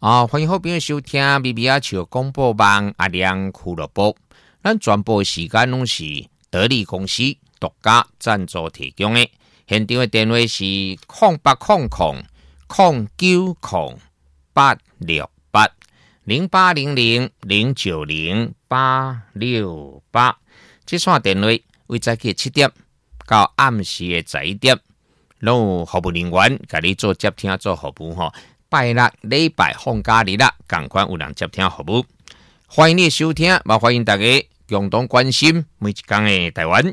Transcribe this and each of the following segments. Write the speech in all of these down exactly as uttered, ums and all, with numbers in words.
啊，欢迎好朋友收听咪咪啊笑广播网阿亮俱乐部。咱全部时间拢是得力公司独家赞助提供的。现场的电话是零八零零零九零八六八零八零零零九零八六八。这线电话为早起七点到暗时的十一点，拢有服务人员甲你做接听做服务吼。拜六礼拜放假日啦，赶快有人接听服务。欢迎你收听，也欢迎大家共同关心每一天的台湾。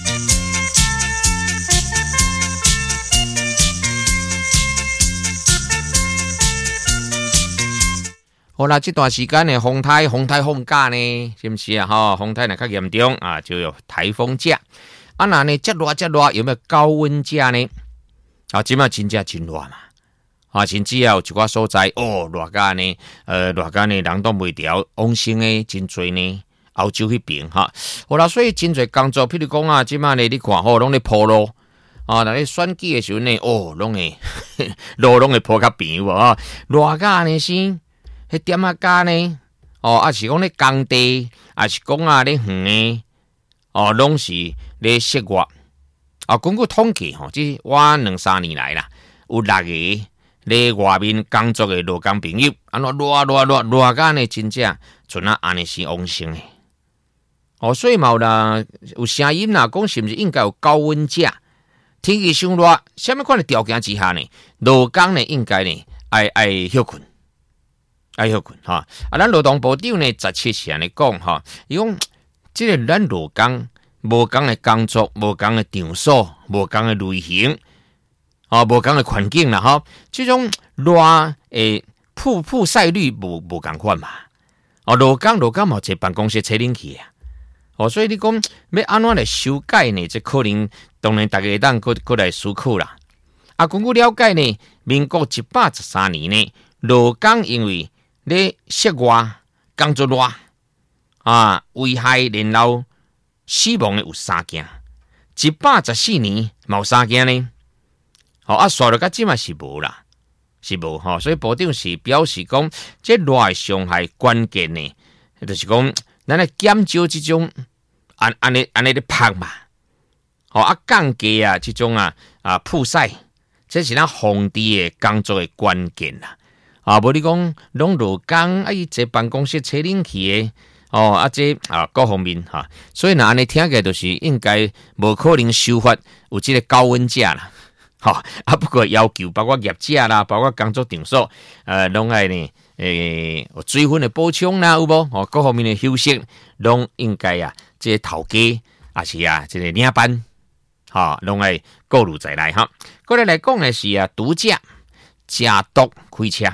好啦，这段时间的风台风台放假呢，是不是啊？哈，风台呢较严重啊，就有台风假。啊，那呢，这热这热有没有高温假呢？啊，今嘛真正真热嘛。啊，甚至啊有一寡所在哦，热甲呢，呃，热甲呢人都袂调，往生诶真侪呢，欧洲迄边哈。好啦，所以真侪工作，譬如讲啊，即马呢你看吼，拢咧铺路啊，那咧选举诶时阵呢，哦，拢会路拢会铺较平有无啊？热甲呢先，迄点啊甲呢，哦，啊是讲咧工地，啊是讲啊咧远诶，哦，拢是咧湿热。啊，根据统计吼，即我两三年来啦，有六个。咧外面工作的劳工朋友，安怎热热热热干呢？真正像啊安尼是往生的。哦，所以嘛有啦，有声音啦，讲是毋是应该有高温假？天气伤热，什么款的条件之下呢？劳工呢应该呢爱爱休困，爱休困哈。啊，咱劳动部长呢十七是安尼讲哈，伊讲即个咱劳工无共的工作，无共的场所，无共的类型。哦，无共的环境啦，哈，这种热诶曝曝晒率无无共款嘛。哦，劳工劳工嘛在办公室吹冷气啊。哦，所以你讲要安怎来修改呢？这可能当然大家会当过过来思考啦。啊，根据了解呢，民国一百十三年呢，劳工因为咧室外工作热啊，危害人老死亡的有三件。一百十四年冇三件呢。好啊，刷到到即嘛是无啦，是无吼，所以部长是表示讲，这热的伤害关键呢，就是讲，咱来减少这种安安尼安尼的拍嘛，好啊，降低啊这种啊啊曝晒，这是咱防治的工作的关键啦。啊，无你讲拢劳工啊，伊坐办公室吹冷气的，哦啊这啊各方面哈，所以那安尼听起来就是应该无可能修法有这个高温假啦。好啊，不过要求包括业者啦，包括工作场所，呃，拢爱呢，诶、呃，水分的补充啦，有无？哦，各方面的休息，拢应该啊，这头家也是啊，这个领班，哈、哦，拢爱顾虑在内哈。过来来讲的是啊，毒驾加毒开车，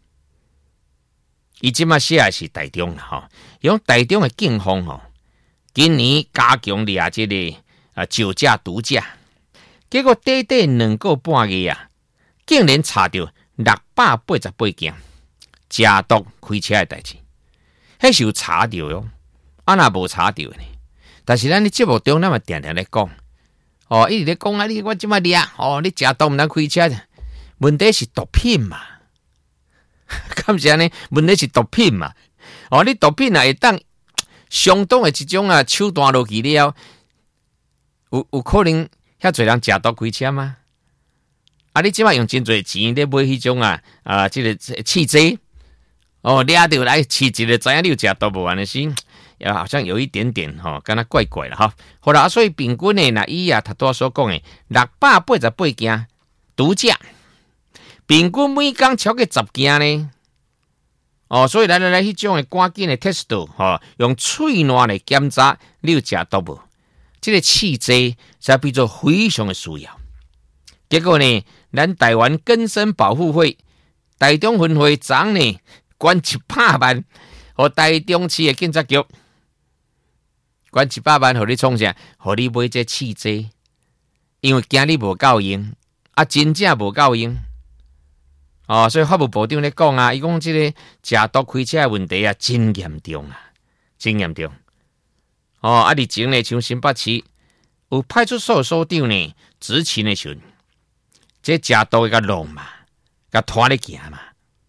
伊即马写的是台中啦，哈，用台中的警方吼，今年加强抓这个啊酒驾毒驾。结果短短两个半月啊，竟然查到六百八十八件加毒开车的代志，迄是有查到哟，啊若无查到呢？但是咱咧节目中，咱嘛定定咧讲，哦，一直咧讲啊，你我即摆掠，哦，你加毒毋通开车，问题是毒品嘛？敢是安尼？问题是毒品嘛？哦，你毒品啊会当相当的这种啊手段落去了，有有可能？遐侪人食毒开车吗？啊！你即摆用真侪钱咧买迄种啊啊，即、這個汽车哦，掠着来试一个，知影你有食毒无安尼是，也好像有一点点吼、哦，敢若怪怪啦哈。好啦，所以平均呢，那伊啊，头拄所讲的六百八十八件毒驾，平均每工超过十件呢。哦，所以来来来，迄种的赶紧的 test 吼，用喙烂来检查你有食毒无？这个汽车才比做非常的需要。结果呢，咱台湾根生保护会台中分会长呢，捐一百万，和台中市的警察局捐一百万，互你创啥？互你买这汽车，因为惊你无够用，啊，真正无够用。哦，所以法务部长咧讲啊，伊讲这个食毒开车的问题啊，真严重啊，真严重。哦，啊！日前呢，像新北市有派出所所长呢，执勤的时候，这食毒个弄嘛，甲拖咧行嘛，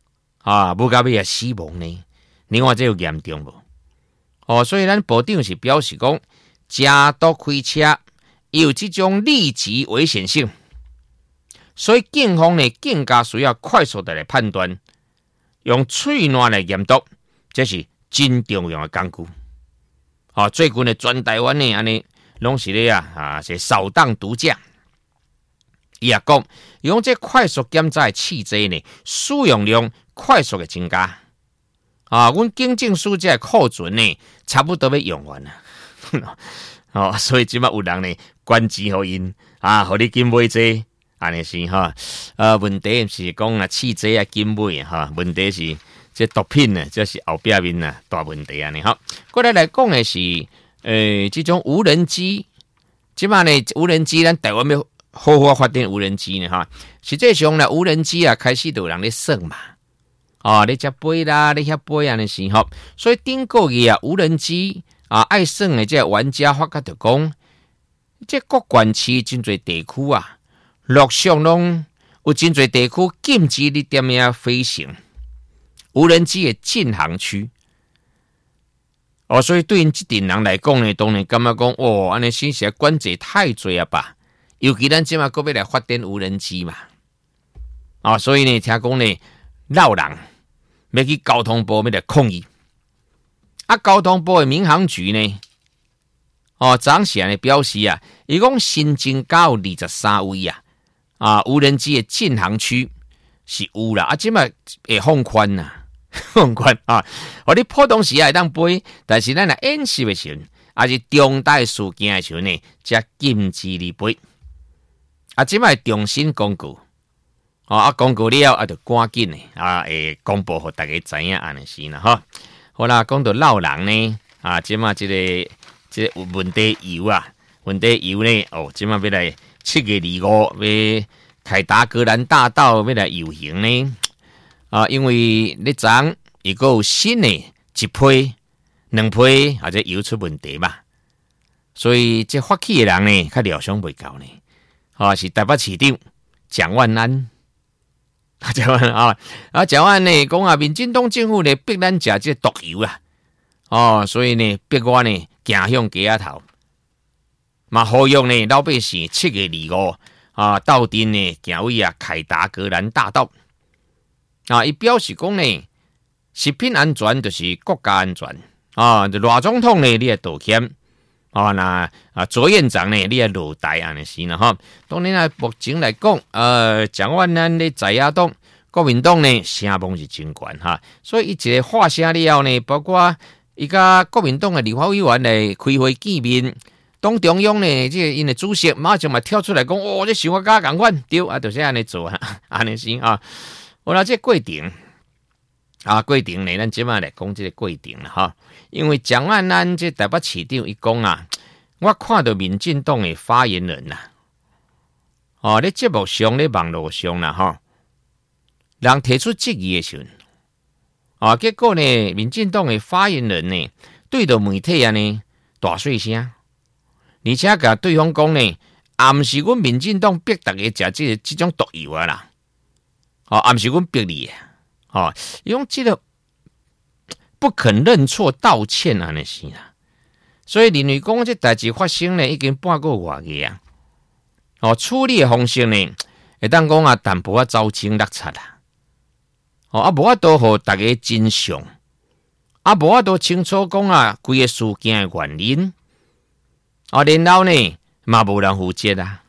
啊，无到尾啊死亡呢？你看这有严重无？哦，所以咱部长是表示讲，加速开车有这种立即危险性，所以警方呢更加需要快速的来判断，用喙烂来验毒，这是真重要的工具。哦，最近的全台湾呢，安尼拢是咧啊啊，是扫荡毒驾。伊也讲，用这快速检查的汽车呢，使用量快速的增加。啊，阮警政署这库存呢，差不多要用完了。哦，所以即马有人呢，捐钱互因啊，互你紧买这，安尼是哈。呃，问题是讲啊，汽车啊紧买哈，问题是这毒品呢，这是后壁面呐大问题安尼哈。过来来讲的是，呃，这种无人机，即马呢，无人机咱台湾要好好发展无人机呢哈。实际上呢，无人机啊，开始就有人咧算嘛。哦，你只飞啦，你遐飞啊，那是吼，所以顶个月啊，无人机啊，爱算的这玩家发觉就讲，这各县市真侪地区啊，陆续拢有真侪地区禁止你点样飞行无人机的禁航区。哦，所以对因这群人来讲呢，当然感觉讲，哦，安尼新时管制太多啊吧？尤其咱即马搁要来发展无人机嘛，啊、哦，所以呢，听讲呢，闹人。要去交通部要来抗议，啊，交通部的民航局呢，哦，早前呢表示啊，伊讲新增加有二十三位啊，啊，无人机的禁航区是有啦，啊，即摆会放宽呐，放宽啊，我你普通时会当飞，但是咱来演习的时候，还是重大事件的时候呢，才禁止你飞，啊，即摆重新公告。哦，啊，公告了啊，就赶紧呢，啊，会公布给大家知影安尼是啦，哈。好啦，讲到闹人呢，啊，即马这个这个问题油啊，问题油呢，哦，即马要来七月二五要凯达格兰大道要来游行呢，啊，因为你知伊个有新的一批、两批或者油出问题嘛，所以这发起的人呢，较料想袂到呢，啊，是台北市长蒋万安。蒋万安啊，啊，蒋万安呢讲啊，民进党政府呢逼咱食这毒油啊，哦，所以呢逼我呢行向街仔头，嘛呼吁呢老百姓七月二五啊，到阵呢行为啊凯达格兰大道啊，伊表示讲呢，食品安全就是国家安全啊，赖总统呢你也道歉。哦，那啊，左院长呢，你也落台安尼是啦哈。当然啊，目前来讲，呃，蒋万安的在野党、国民党呢，声望是真悬哈。所以伊一个话声了后呢，包括伊甲国民党的立法委员来开会见面，党中央呢，即个因的主席马上嘛跳出来讲，哦，这想法甲共款，对啊，就是安尼做啊，安尼是啊。好啦，这过程啊，过程呢，咱即马来讲这个过程啦哈。因为蒋万安这台北市长一讲啊，我看到民进党的发言人呐、啊，哦，咧节目上、咧网络上啦，哈，人提出质疑的时候，啊，结果呢，民进党的发言人呢，对着媒体啊呢大碎声，而且甲对方讲呢，也毋是阮民进党逼大家食这个这种毒油啊啦，哦，也毋是阮逼你的，哦，用这个。不肯认错道歉啊，那是啦。所以认为讲这代志发生呢，已经半个月啊。哦，处理的方式呢，会当讲啊，淡薄啊糟情落差啦。哦，啊无法度互大家真相，啊无法度清楚讲啊，规个事件的原因。啊，然后呢，嘛无人负责啊。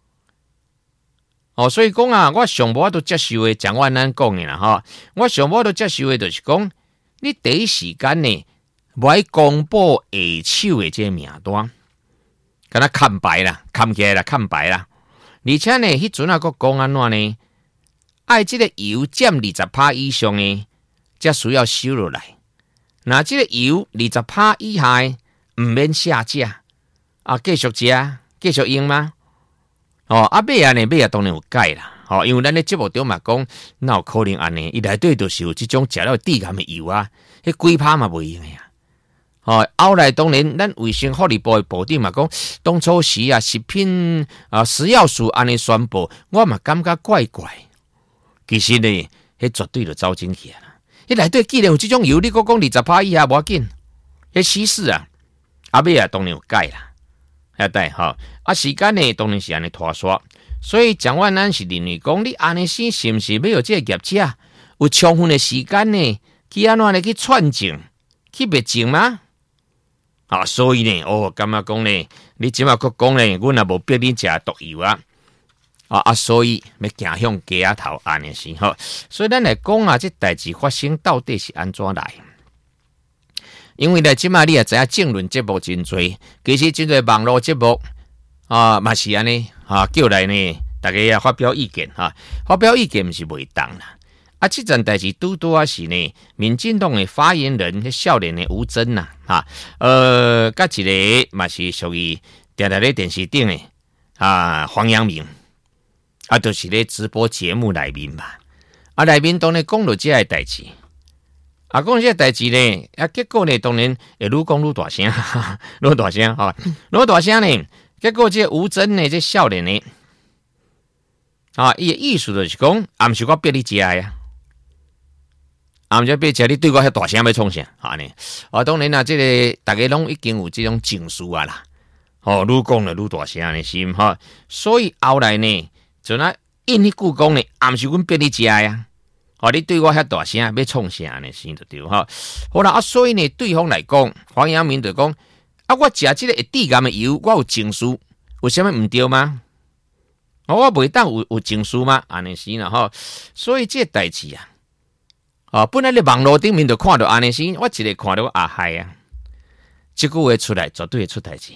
哦，所以讲啊，我上无法度接受的，蒋万安讲的啦哈，我上无法度接受的，就是讲。你第一时间呢，无爱公布下手的这名单，敢若看白啦，看起来啦，看白啦。而且呢，迄阵啊，佫讲安怎呢？爱这个油占二十趴以上呢，才需要收落来。那这个油二十趴以下，唔免下架啊，继续食，继续用吗？哦，啊尾啊呢，尾啊当然有改啦。哦，因为咱咧节目中嘛讲，哪有可能安尼？伊内底就是有即种食了致癌的油啊，迄几趴嘛袂用的呀。哦，后来当然，咱卫生福利部的部长嘛讲，当初时啊，食品啊食药署安尼宣布，我嘛感觉怪怪。其实呢， 迄绝对就走进去啦。迄内底既然有即种油，你讲讲二十趴以下无要紧，迄稀释啊，阿尾啊当然有改啦，遐带吼啊时间呢当然是安尼拖刷，所以蒋万安是认为讲你安尼先是毋是要有这个业者有充分的时间呢，去安怎呢去串证去灭证吗？啊，所以呢，哦，感觉讲呢，你即马佫讲呢，阮也无逼你食毒油啊，啊啊，所以要行向街头安尼是吼。所以咱来讲啊，这代志发生到底是安怎来？因为呢，即马你也知影政论节目真多，其实真多网络节目啊，嘛是安尼啊，叫来呢，大家也发表意见哈、啊，发表意见毋是袂当啦。啊，这件代志拄拄啊是呢，民进党的发言人，迄少年的吴征呐，哈，呃，甲一个嘛是属于定定咧电视顶的啊，黄阳明，啊，就是咧直播节目内面嘛，啊，内面当然讲到这个代志，啊，讲这个代志呢，啊，结果呢，当然会愈讲愈大声，愈大声哈，愈大声呢，结果这吴征呢，这少年呢，啊，伊的意思就是讲，啊，毋是我逼你食呀。啊，毋则别食你对我遐大声要创啥？哈呢？啊，当然啦，这个大家拢已经有这种情绪啊啦。哦，愈讲了愈大声呢，是哈。所以后来呢，就那因迄句讲呢，啊，毋是阮逼你食呀。哦，你对我遐大声要创啥呢？是就对哈。好啦，啊，所以呢，对方来讲，黄阳明就讲，啊，我食这个会致癌的油，我有情绪，有啥物毋对吗？哦，我袂当有有情绪吗？安尼是啦哈。所以这代志啊。啊，本来你网络顶面就看到安尼先，我一个看到我啊嗨啊，这句话出来绝对会出代志。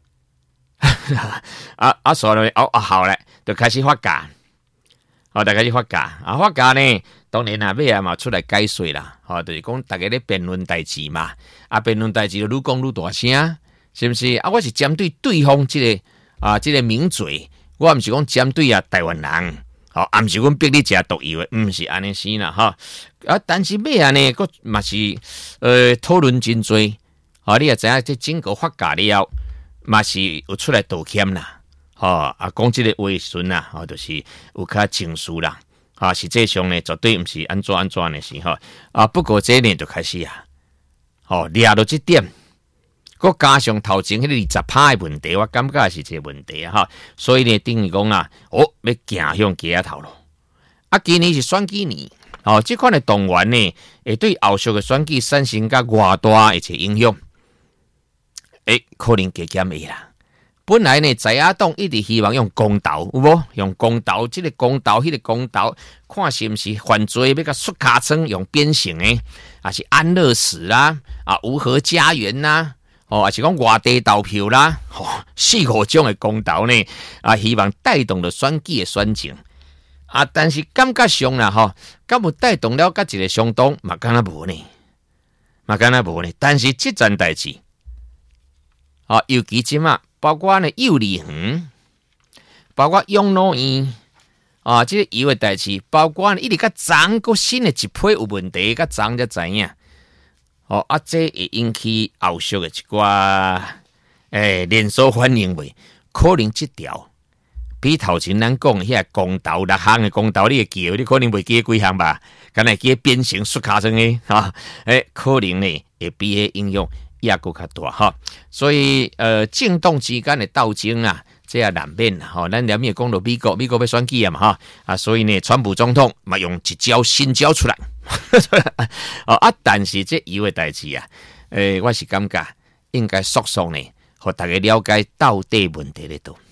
啊啊，所以哦啊好咧，就开始发假，哦，就开始发假，啊发假呢，当然啊，尾啊嘛出来解说啦，哦，就是讲大家咧辩论代志嘛，啊辩论代志就愈讲愈大声，是不是？啊，我是针对对方这个啊这个名嘴，我毋是讲针对啊台湾人。好、哦，啊，毋是阮逼你食毒药的，毋是安尼先啦，哈。啊，但是尾啊呢，佫嘛是呃讨论真多，啊，你也知影这整个发假了，嘛是有出来道歉啦，哈、哦，啊，讲这个话时啦，啊，就是有较情绪啦，啊，实际上呢，绝对毋是安怎安怎的是哈，啊，不过这呢就开始啊，哦，抓到这点。佮加上头前迄个二十趴的问题，我感觉是一个问题啊哈，所以呢，等于讲啊，哦，要行向街头咯。啊，今年是选举年，哦，这款的动员呢，会对后续的选举产生甲偌大一些影响，诶，可能加减的啦。本来呢，在野党一直希望用公道，有无？用公道，这个公道，迄、那个公道，看是毋是犯罪要甲xuất尻川用鞭刑的，还是安乐死啦，啊，无核家园啦。哦，也是讲外地投票啦，哦，四五种的公投呢，啊，希望带动了选举的选情，啊，但是感觉上啦，吼、哦，敢有带动了甲一个相当，嘛敢若无呢，嘛敢若无呢，但是这件代志，啊，尤其即嘛，包括呢幼儿园，包括养老院，啊，这个有的代志，包括呢一直甲涨个新的一批有问题，甲涨才知影。哦，啊，这会引起后续的一寡诶连锁反应未？可能这条比头前咱讲的遐公投六项的公投，你会记，你可能袂记几项吧？敢若记变成xuất尻川的哈，诶，可能呢会比迄影响也搁较大哈。所以呃，政党之间的斗争啊，这也难免啦。吼、哦，咱连夜讲到美国，美国要选举啊嘛哈，啊，所以呢，川普总统嘛用一招新招出来。哦啊，但是这有的代志啊，诶、欸，我是感觉应该速速呢，互大家了解到底问题在倒，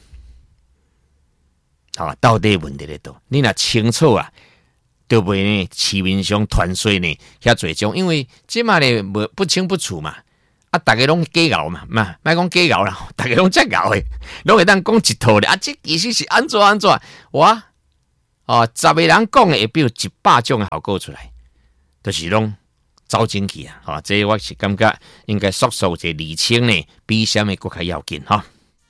好、哦，到底问题在倒，你若清楚啊，就袂呢市面上传说呢遐侪种，因为即马呢无不清不楚嘛，啊，大家拢假熬嘛，嘛，莫讲假熬啦，大家拢真熬诶，拢会当讲一套咧，啊，这其实是安怎安怎，哇，哦，十个人讲诶，会比有一百种诶效果出来。就是拢走进去啊！哈，这我是感觉应该速速一厘清呢，比什么更加要紧哈。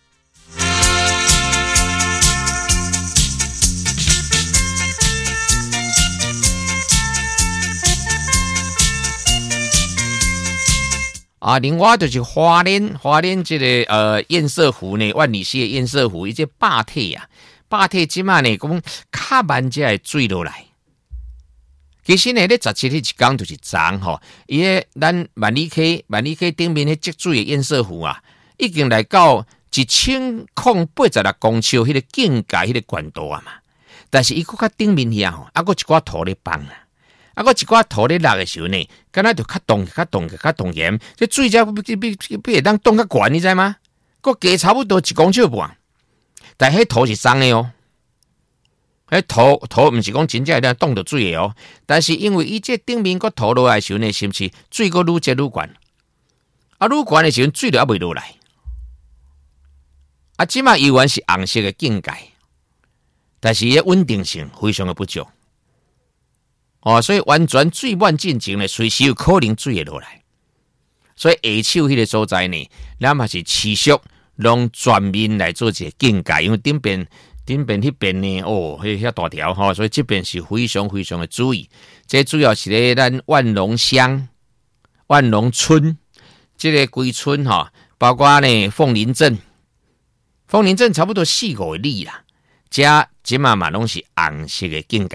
啊，另外就是花莲，花莲这个呃堰塞湖呢，万里溪的堰塞湖，伊这坝体啊，坝体即马呢讲较慢才会水落来。 其实呢，咧十七日一天就是昨吼，伊个咱万里溪万里溪顶面迄积水的堰塞湖啊，已经来到一千零八十六公尺迄个境界迄个悬度啊嘛。但是伊搁较顶面遐吼，啊，搁一寡土咧放啊，啊，搁一寡土咧落的时候呢，敢若就较冻较冻较冻严，这水才比比比比会当冻较悬，你知吗？搁加差不多一公尺半，但迄土是松的哦。迄土土毋是讲真正会当冻到水的哦，但是因为伊这顶面个土落来的时候呢，是毋是水个愈积愈悬？啊，愈悬的时候水就还未落来。啊，即马依然是红色的境界，但是伊稳定性非常的不足。哦，所以完全水漫进前呢，随时有可能水会落来。所以下手迄个所在呢，咱嘛是持续用全面来做一个境界，因为顶边。顶边迄边呢，哦，迄遐大条吼，所以这边是非常非常的注意。这主要是咧咱万隆乡、万隆村这个规村吼，包括呢凤林镇，凤林镇差不多四五里啦，加即嘛嘛拢是红色的境界。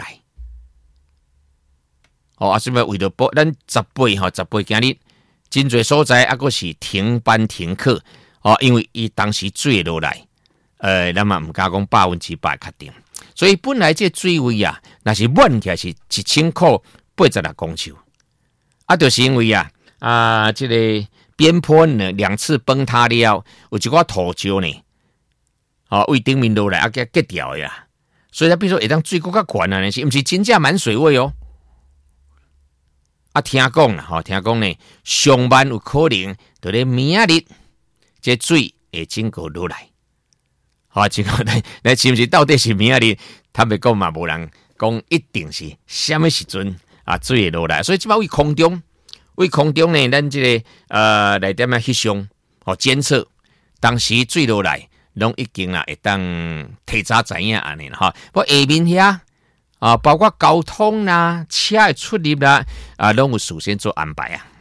哦，啊，这边为了保咱十八吼，十八今日真侪所在啊，个是停班停课哦，因为伊当时水落来。呃，咱嘛唔敢讲百分之百确定，所以本来这水位啊，那是满起来是一千块八十六公尺，啊，就是因为啊啊，这个边坡呢两次崩塌了，有一寡土石呢，哦，为顶面落来啊，给割掉呀，所以他比如说会当水更较悬啊，那是唔是真正满水位哦？啊，听讲啦，吼，听讲呢，上万有可能在咧明日这水会经过落来。好，结果呢？那是不是到底是明仔日？他们讲嘛，无人讲一定是什么时阵啊水会落来，所以即摆为空中，为空中呢，咱这个呃来点啊翕相哦监测，当时水落来，拢已经啦会当提早知影安尼啦哈。不过下面遐啊，包括交通啦、车的出入啦啊，拢有事先做安排啊。